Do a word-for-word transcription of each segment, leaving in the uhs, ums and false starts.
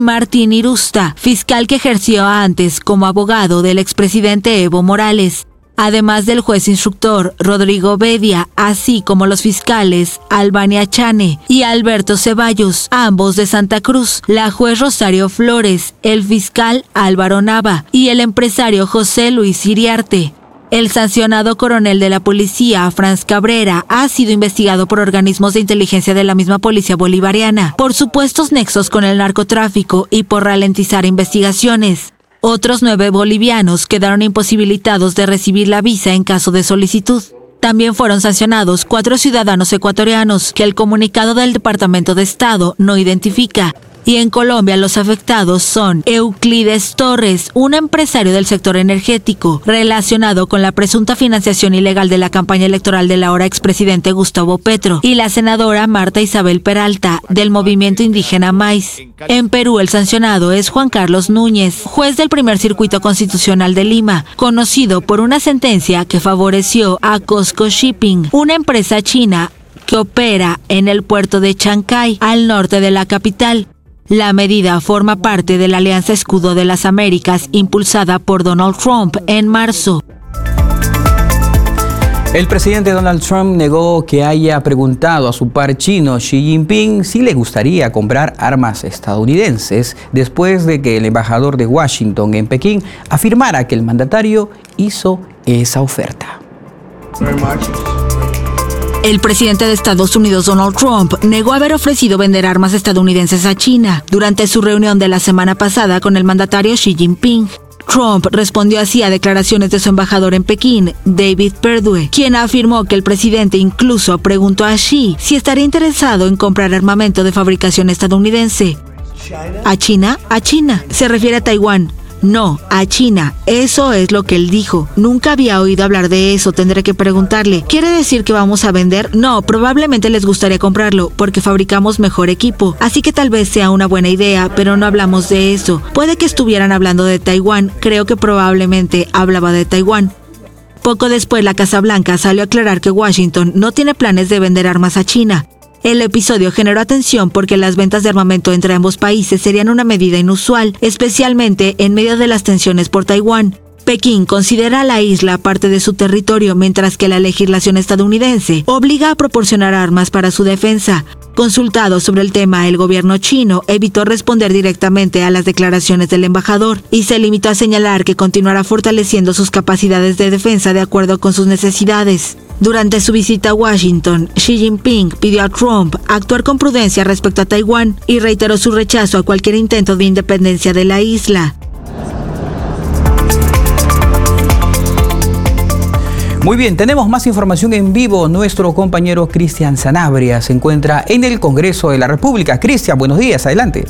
Martín Irusta, fiscal que ejerció antes como abogado del expresidente Evo Morales, además del juez instructor Rodrigo Bedia, así como los fiscales Albania Chane y Alberto Ceballos, ambos de Santa Cruz, la juez Rosario Flores, el fiscal Álvaro Nava y el empresario José Luis Iriarte. El sancionado coronel de la policía, Franz Cabrera, ha sido investigado por organismos de inteligencia de la misma policía bolivariana por supuestos nexos con el narcotráfico y por ralentizar investigaciones. Otros nueve bolivianos quedaron imposibilitados de recibir la visa en caso de solicitud. También fueron sancionados cuatro ciudadanos ecuatorianos que el comunicado del Departamento de Estado no identifica. Y en Colombia los afectados son Euclides Torres, un empresario del sector energético, relacionado con la presunta financiación ilegal de la campaña electoral del ahora expresidente Gustavo Petro, y la senadora Marta Isabel Peralta, del movimiento indígena Maíz. En Perú el sancionado es Juan Carlos Núñez, juez del primer circuito constitucional de Lima, conocido por una sentencia que favoreció a Cosco Shipping, una empresa china que opera en el puerto de Chancay, al norte de la capital. La medida forma parte de la Alianza Escudo de las Américas impulsada por Donald Trump en marzo. El presidente Donald Trump negó que haya preguntado a su par chino Xi Jinping si le gustaría comprar armas estadounidenses después de que el embajador de Washington en Pekín afirmara que el mandatario hizo esa oferta. El presidente de Estados Unidos, Donald Trump, negó haber ofrecido vender armas estadounidenses a China durante su reunión de la semana pasada con el mandatario Xi Jinping. Trump respondió así a declaraciones de su embajador en Pekín, David Perdue, quien afirmó que el presidente incluso preguntó a Xi si estaría interesado en comprar armamento de fabricación estadounidense. ¿A China? A China. Se refiere a Taiwán. No, a China. Eso es lo que él dijo. Nunca había oído hablar de eso, tendré que preguntarle. ¿Quiere decir que vamos a vender? No, probablemente les gustaría comprarlo, porque fabricamos mejor equipo. Así que tal vez sea una buena idea, pero no hablamos de eso. Puede que estuvieran hablando de Taiwán, creo que probablemente hablaba de Taiwán. Poco después, la Casa Blanca salió a aclarar que Washington no tiene planes de vender armas a China. El episodio generó atención porque las ventas de armamento entre ambos países serían una medida inusual, especialmente en medio de las tensiones por Taiwán. Pekín considera a la isla parte de su territorio, mientras que la legislación estadounidense obliga a proporcionar armas para su defensa. Consultado sobre el tema, el gobierno chino evitó responder directamente a las declaraciones del embajador y se limitó a señalar que continuará fortaleciendo sus capacidades de defensa de acuerdo con sus necesidades. Durante su visita a Washington, Xi Jinping pidió a Trump actuar con prudencia respecto a Taiwán y reiteró su rechazo a cualquier intento de independencia de la isla. Muy bien, tenemos más información en vivo. Nuestro compañero Cristian Sanabria se encuentra en el Congreso de la República. Cristian, buenos días, adelante.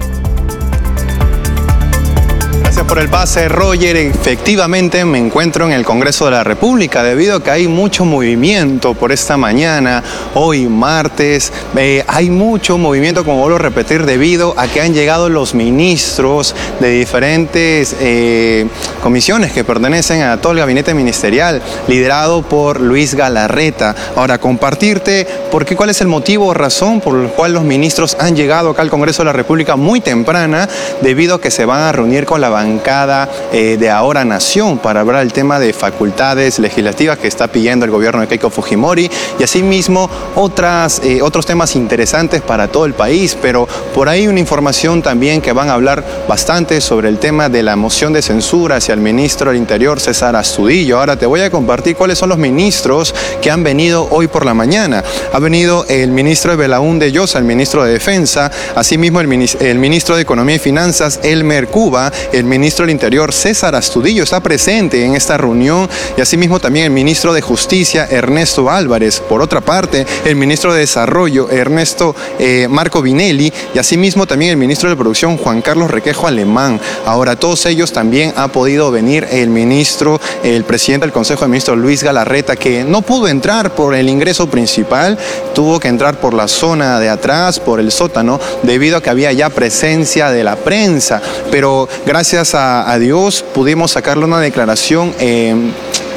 Gracias por el pase, Roger. Efectivamente me encuentro en el Congreso de la República debido a que hay mucho movimiento por esta mañana, hoy martes. Eh, hay mucho movimiento, como vuelvo a repetir, debido a que han llegado los ministros de diferentes eh, comisiones que pertenecen a todo el gabinete ministerial, liderado por Luis Galarreta. Ahora, compartirte por qué, cuál es el motivo o razón por el cual los ministros han llegado acá al Congreso de la República muy temprana, debido a que se van a reunir con la bancada eh, de Ahora Nación para hablar el tema de facultades legislativas que está pidiendo el gobierno de Keiko Fujimori y asimismo otras, eh, otros temas interesantes para todo el país, pero por ahí una información también que van a hablar bastante sobre el tema de la moción de censura hacia el ministro del Interior, César Astudillo. Ahora te voy a compartir cuáles son los ministros que han venido hoy por la mañana. Ha venido el ministro de Belaúnde Llosa, el ministro de Defensa, asimismo el, el ministro de Economía y Finanzas, Elmer Cuba, el ministro del Interior, César Astudillo, está presente en esta reunión, y asimismo también el ministro de Justicia, Ernesto Álvarez. Por otra parte, el ministro de Desarrollo, Ernesto eh, Marco Vinelli, y asimismo también el ministro de Producción, Juan Carlos Requejo Alemán. Ahora, todos ellos también ha podido venir el ministro, el presidente del Consejo de Ministros, Luis Galarreta, que no pudo entrar por el ingreso principal, tuvo que entrar por la zona de atrás, por el sótano, debido a que había ya presencia de la prensa, pero gracias a, a Dios pudimos sacarle una declaración eh,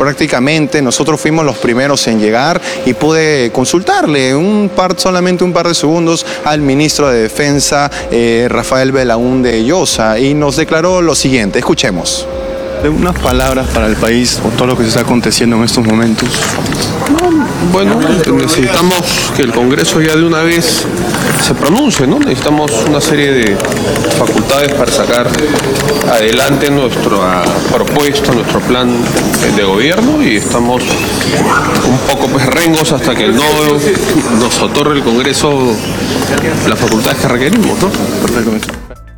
prácticamente nosotros fuimos los primeros en llegar y pude consultarle un par, solamente un par de segundos al ministro de Defensa, eh, Rafael Belaúnde Llosa, y nos declaró lo siguiente. Escuchemos. Unas palabras para el país por todo lo que se está aconteciendo en estos momentos. Bueno, necesitamos que el Congreso ya de una vez se pronuncie, ¿no? Necesitamos una serie de facultades para sacar adelante nuestra propuesta, nuestro plan de gobierno, y estamos un poco pues rengos hasta que no nos otorgue el Congreso las facultades que requerimos, ¿no? Perfecto.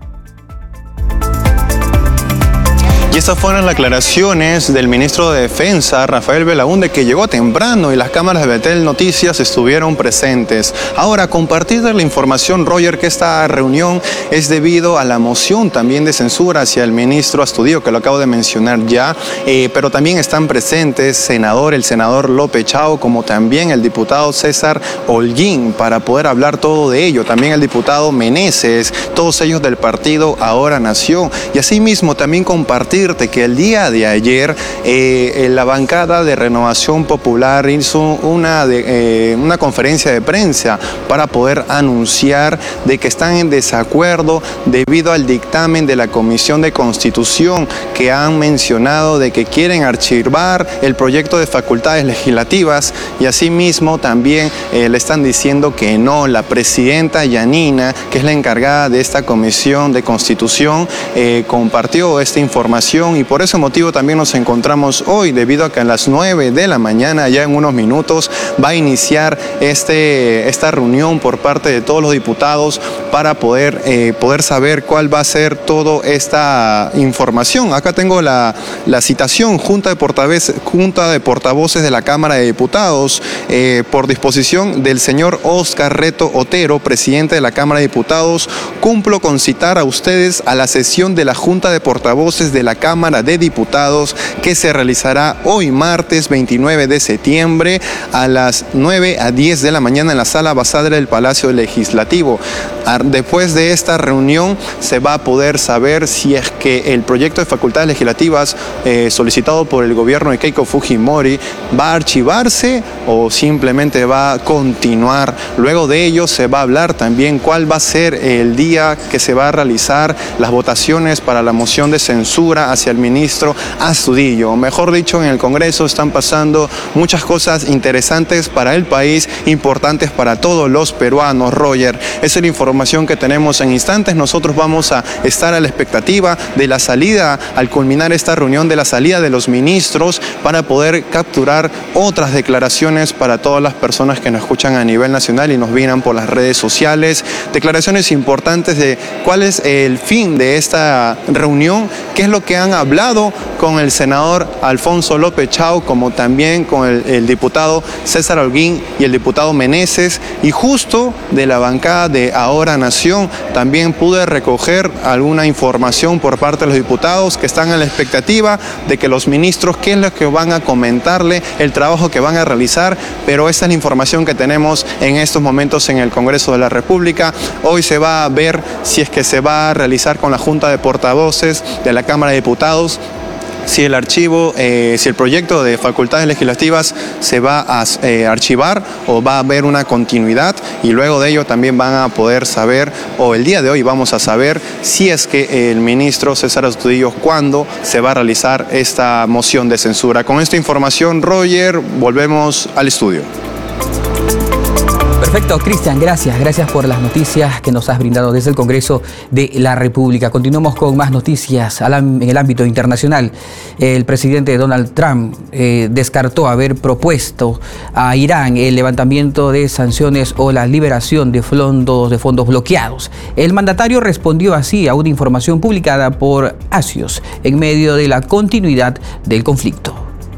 Y estas fueron las aclaraciones del ministro de Defensa, Rafael Belaúnde, que llegó temprano y las cámaras de Betel Noticias estuvieron presentes. Ahora, compartir la información, Roger, que esta reunión es debido a la moción también de censura hacia el ministro Astudillo, que lo acabo de mencionar ya, eh, pero también están presentes senador, el senador López Chao, como también el diputado César Holguín, para poder hablar todo de ello. También el diputado Meneses, todos ellos del partido Ahora Nación. Y asimismo también compartir que el día de ayer eh, la bancada de Renovación Popular hizo una, de, eh, una conferencia de prensa para poder anunciar de que están en desacuerdo debido al dictamen de la Comisión de Constitución, que han mencionado de que quieren archivar el proyecto de facultades legislativas, y asimismo también eh, le están diciendo que no. La presidenta Yanina, que es la encargada de esta Comisión de Constitución, eh, compartió esta información, y por ese motivo también nos encontramos hoy, debido a que a las nueve de la mañana, ya en unos minutos, va a iniciar este, esta reunión por parte de todos los diputados para poder, eh, poder saber cuál va a ser toda esta información. Acá tengo la, la citación: Junta de Portavoces, Junta de Portavoces de la Cámara de Diputados, eh, por disposición del señor Oscar Reto Otero, presidente de la Cámara de Diputados, cumplo con citar a ustedes a la sesión de la Junta de Portavoces de la Cámara de Diputados, que se realizará hoy martes veintinueve de septiembre a las nueve a diez de la mañana en la sala Basadre del Palacio Legislativo. Después de esta reunión se va a poder saber si es que el proyecto de facultades legislativas eh, solicitado por el gobierno de Keiko Fujimori va a archivarse o simplemente va a continuar. Luego de ello se va a hablar también cuál va a ser el día que se va a realizar las votaciones para la moción de censura hacia el ministro Astudillo. Mejor dicho, en el Congreso están pasando muchas cosas interesantes para el país, importantes para todos los peruanos, Roger. Esa es la información que tenemos en instantes. Nosotros vamos a estar a la expectativa de la salida, al culminar esta reunión, de la salida de los ministros, para poder capturar otras declaraciones para todas las personas que nos escuchan a nivel nacional y nos miran por las redes sociales. Declaraciones importantes de cuál es el fin de esta reunión, qué es lo que han hablado con el senador Alfonso López Chao, como también con el, el diputado César Holguín y el diputado Meneses, y justo de la bancada de Ahora Nación también pude recoger alguna información por parte de los diputados que están a la expectativa de que los ministros, qué es lo que van a comentarle, el trabajo que van a realizar, pero esta es la información que tenemos en estos momentos en el Congreso de la República. Hoy se va a ver si es que se va a realizar con la Junta de Portavoces de la Cámara de Diputados si el archivo, eh, si el proyecto de facultades legislativas se va a eh, archivar o va a haber una continuidad, y luego de ello también van a poder saber, o el día de hoy vamos a saber, si es que el ministro César Astudillo, cuándo se va a realizar esta moción de censura. Con esta información, Roger, volvemos al estudio. Perfecto, Cristian, gracias. Gracias por las noticias que nos has brindado desde el Congreso de la República. Continuamos con más noticias en el ámbito internacional. El presidente Donald Trump eh, descartó haber propuesto a Irán el levantamiento de sanciones o la liberación de fondos, de fondos bloqueados. El mandatario respondió así a una información publicada por Axios en medio de la continuidad del conflicto.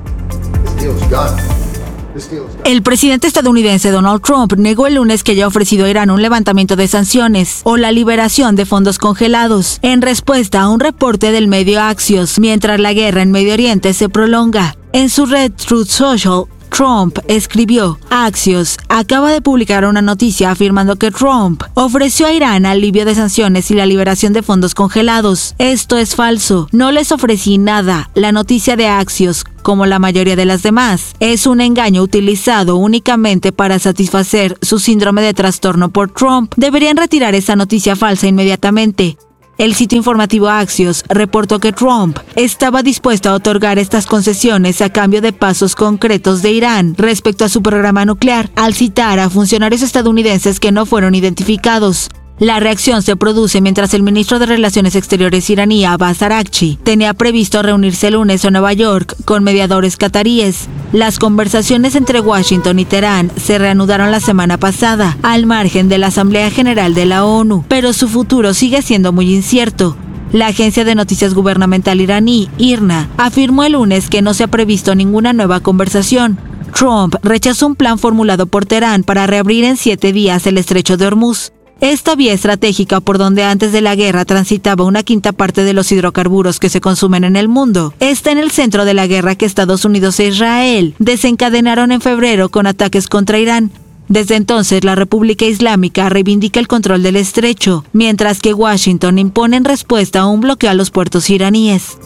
El presidente estadounidense Donald Trump negó el lunes que haya ofrecido a Irán un levantamiento de sanciones o la liberación de fondos congelados, en respuesta a un reporte del medio Axios, mientras la guerra en Medio Oriente se prolonga. En su red Truth Social, Trump escribió: Axios acaba de publicar una noticia afirmando que Trump ofreció a Irán alivio de sanciones y la liberación de fondos congelados. Esto es falso. No les ofrecí nada. La noticia de Axios, como la mayoría de las demás, es un engaño utilizado únicamente para satisfacer su síndrome de trastorno por Trump. Deberían retirar esa noticia falsa inmediatamente. El sitio informativo Axios reportó que Trump estaba dispuesto a otorgar estas concesiones a cambio de pasos concretos de Irán respecto a su programa nuclear, al citar a funcionarios estadounidenses que no fueron identificados. La reacción se produce mientras el ministro de Relaciones Exteriores iraní, Abbas Araghchi, tenía previsto reunirse el lunes en Nueva York con mediadores cataríes. Las conversaciones entre Washington y Teherán se reanudaron la semana pasada, al margen de la Asamblea General de la ONU, pero su futuro sigue siendo muy incierto. La agencia de noticias gubernamental iraní, IRNA, afirmó el lunes que no se ha previsto ninguna nueva conversación. Trump rechazó un plan formulado por Teherán para reabrir en siete días el estrecho de Hormuz. Esta vía estratégica por donde antes de la guerra transitaba una quinta parte de los hidrocarburos que se consumen en el mundo, está en el centro de la guerra que Estados Unidos e Israel desencadenaron en febrero con ataques contra Irán. Desde entonces, la República Islámica reivindica el control del estrecho, mientras que Washington impone en respuesta a un bloqueo a los puertos iraníes.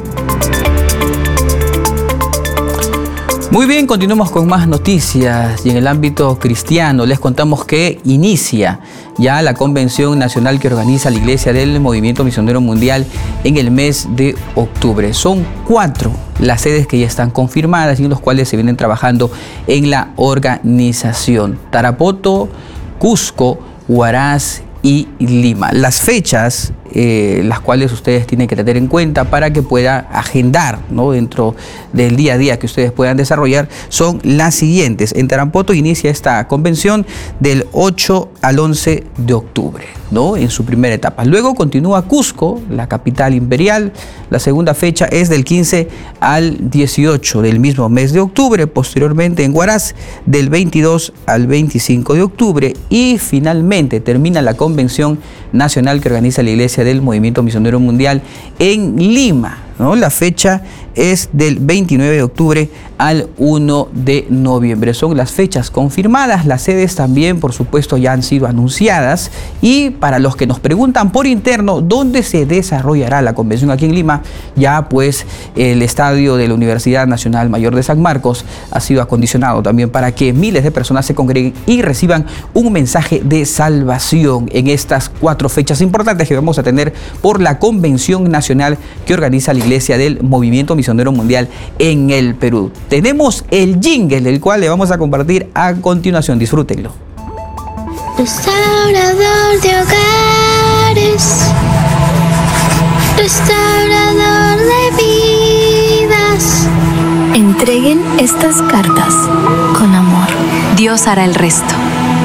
Muy bien, continuamos con más noticias y en el ámbito cristiano les contamos que inicia ya la convención nacional que organiza la Iglesia del Movimiento Misionero Mundial en el mes de octubre. Son cuatro las sedes que ya están confirmadas y en los cuales se vienen trabajando en la organización: Tarapoto, Cusco, Huaraz y Lima. Las fechas eh, las cuales ustedes tienen que tener en cuenta para que pueda agendar, ¿no?, dentro del día a día que ustedes puedan desarrollar son las siguientes. En Tarapoto inicia esta convención del ocho al once de octubre, ¿no?, en su primera etapa. Luego continúa Cusco, la capital imperial. La segunda fecha es del quince al dieciocho del mismo mes de octubre. Posteriormente en Huaraz, del veintidós al veinticinco de octubre. Y finalmente termina la convención nacional que organiza la Iglesia del Movimiento Misionero Mundial en Lima, ¿no? La fecha es del veintinueve de octubre al uno de noviembre. Son las fechas confirmadas. Las sedes también, por supuesto, ya han sido anunciadas. Y para los que nos preguntan por interno dónde se desarrollará la convención aquí en Lima, ya pues el estadio de la Universidad Nacional Mayor de San Marcos ha sido acondicionado también para que miles de personas se congreguen y reciban un mensaje de salvación en estas cuatro fechas importantes que vamos a tener por la convención nacional que organiza la Iglesia del Movimiento Misionero Mundial en el Perú. Tenemos el jingle, el cual le vamos a compartir a continuación. Disfrútenlo. Restaurador de hogares, restaurador de vidas. Entreguen estas cartas con amor. Dios hará el resto.